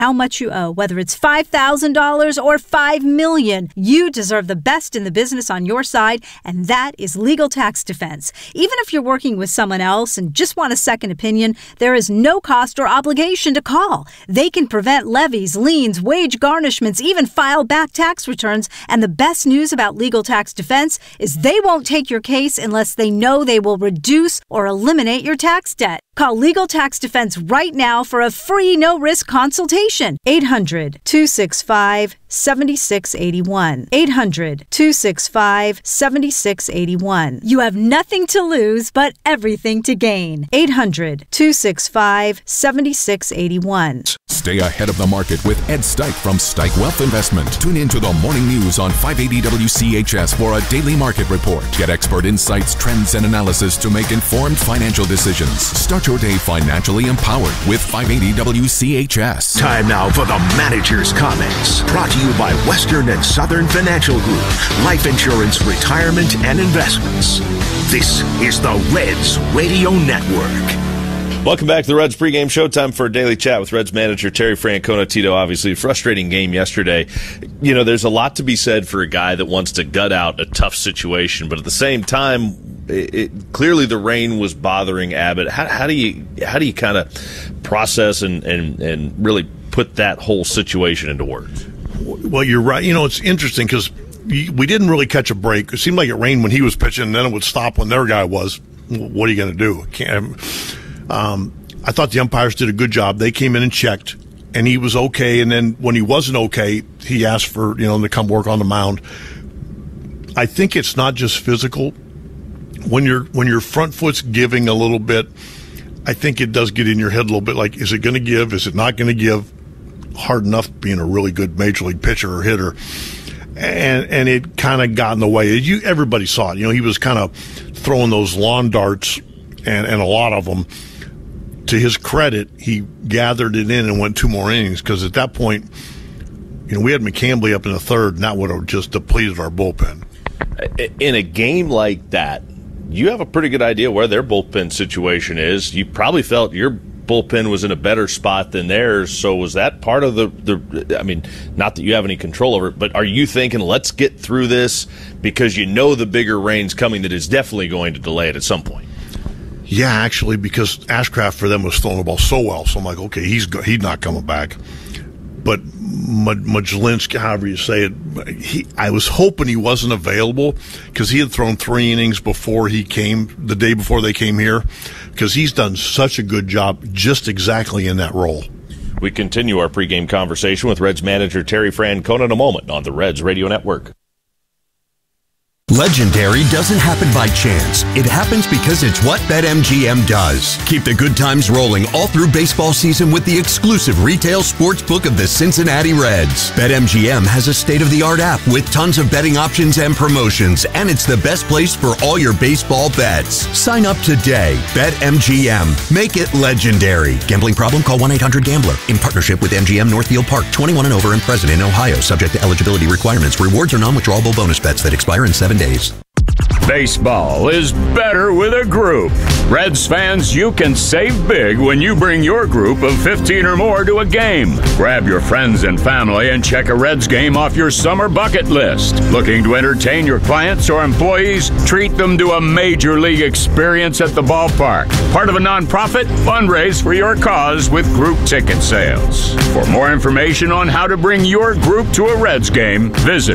how much you owe. Whether it's $5,000 or $5 million, you deserve the best in the business on your side, and that is Legal Tax Defense. Even if you're working with someone else and just want a second opinion, there is no cost or obligation to call. They can prevent levies, liens, wage garnishments, even file back tax returns. And the best news about Legal Tax Defense is they won't take your case unless they know they will reduce or eliminate your tax debt. Call Legal Tax Defense right now for a free no-risk consultation. 800-265-7681. 800-265-7681. You have nothing to lose but everything to gain. 800-265-7681. Stay ahead of the market with Ed Stike from Stike Wealth Investment. Tune in to the morning news on 580 WCHS for a daily market report. Get expert insights, trends, and analysis to make informed financial decisions. Start your day financially empowered with 580 WCHS. Time now for the manager's comments. Brought to you by Western and Southern Financial Group. Life insurance, retirement, and investments. This is the Reds Radio Network. Welcome back to the Reds pregame show. Time for a daily chat with Reds manager Terry Francona. Tito, obviously a frustrating game yesterday. You know, there's a lot to be said for a guy that wants to gut out a tough situation, but at the same time, clearly the rain was bothering Abbott. How do you kind of process and really put that whole situation into words? Well, you're right. You know, it's interesting because we didn't really catch a break. It seemed like it rained when he was pitching, and then it would stop when their guy was. What are you going to do? I thought the umpires did a good job. They came in and checked, and he was okay. And then when he wasn't okay, he asked for to come work on the mound. I think it's not just physical. When your front foot's giving a little bit, I think it does get in your head a little bit. Like, is it going to give? Is it not going to give? Hard enough being a really good major league pitcher or hitter, and it kind of got in the way. Everybody saw it. He was kind of throwing those lawn darts, and a lot of them. To his credit, he gathered it in and went 2 more innings because at that point, we had McCambley up in the third, and that would have just depleted our bullpen. In a game like that, you have a pretty good idea where their bullpen situation is. You probably felt your bullpen was in a better spot than theirs, so was that part of the I mean, not that you have any control over it, but are you thinking, let's get through this because the bigger rain's coming that is definitely going to delay it at some point? Yeah, actually, because Ashcraft for them was throwing the ball so well. So I'm like, okay, he's not coming back. But Majlinski, however you say it, I was hoping he wasn't available because he had thrown 3 innings before he came, the day before they came here, because he's done such a good job just exactly in that role. We continue our pregame conversation with Reds manager Terry Francona in a moment on the Reds Radio Network. Legendary doesn't happen by chance. It happens because it's what BetMGM does. Keep the good times rolling all through baseball season with the exclusive retail sports book of the Cincinnati Reds. BetMGM has a state-of-the-art app with tons of betting options and promotions, and it's the best place for all your baseball bets. Sign up today. BetMGM. Make it legendary. Gambling problem? Call 1-800-GAMBLER. In partnership with MGM Northfield Park. 21 and over and present in Ohio. Subject to eligibility requirements. Rewards are non-withdrawable bonus bets that expire in 7 days. Baseball is better with a group. Reds fans, you can save big when you bring your group of 15 or more to a game. Grab your friends and family and check a Reds game off your summer bucket list. Looking to entertain your clients or employees? Treat them to a major league experience at the ballpark. Part of a nonprofit? Fundraise for your cause with group ticket sales. For more information on how to bring your group to a Reds game, visit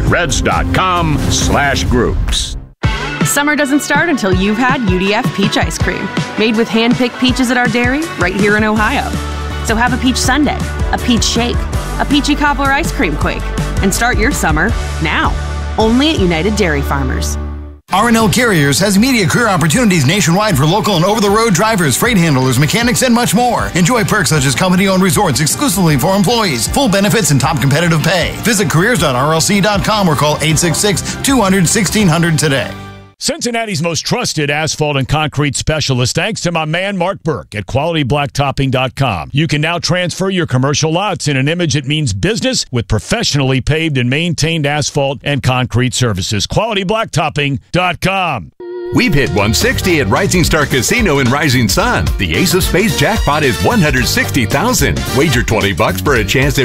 reds.com/groups. Summer doesn't start until you've had UDF peach ice cream. Made with hand-picked peaches at our dairy right here in Ohio. So have a peach sundae, a peach shake, a peachy cobbler ice cream quake, and start your summer now. Only at United Dairy Farmers. R&L Carriers has immediate career opportunities nationwide for local and over-the-road drivers, freight handlers, mechanics, and much more. Enjoy perks such as company-owned resorts exclusively for employees, full benefits, and top competitive pay. Visit careers.rlc.com or call 866-200-1600 today. Cincinnati's most trusted asphalt and concrete specialist, thanks to my man Mark Burke at QualityBlacktopping.com. You can now transfer your commercial lots in an image that means business with professionally paved and maintained asphalt and concrete services. QualityBlacktopping.com. We've hit 160 at Rising Star Casino in Rising Sun. The Ace of Spades jackpot is $160,000. Wager $20 for a chance at